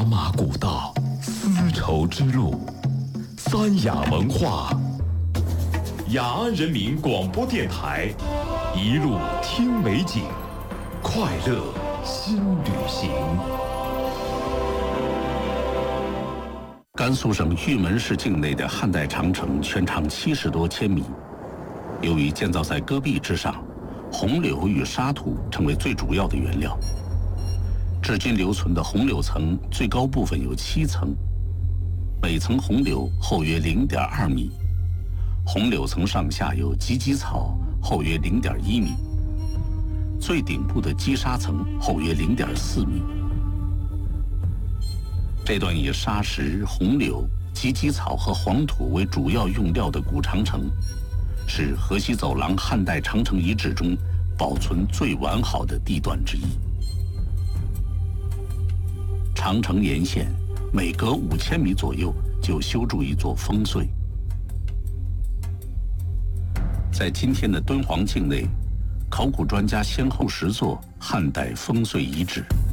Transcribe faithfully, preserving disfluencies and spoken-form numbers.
马古道，丝绸之路，三雅文化，雅安人民广播电台，一路听美景，快乐新旅行。 甘肃省玉门市境内的汉代长城全长七十多千米，由于建造在戈壁之上，红柳与沙土成为最主要的原料。至今留存的红柳层最高部分有七层，每层红柳厚约零点二米，红柳层上下有芨芨草，厚约零点一米，最顶部的积沙层厚约零点四米。这段以沙石、红柳、芨芨草和黄土为主要用料的古长城，是河西走廊汉代长城遗址中保存最完好的地段之一。长城沿线每隔五千米左右就修筑一座烽燧。在今天的敦煌境内，考古专家先后拾作汉代烽燧遗址。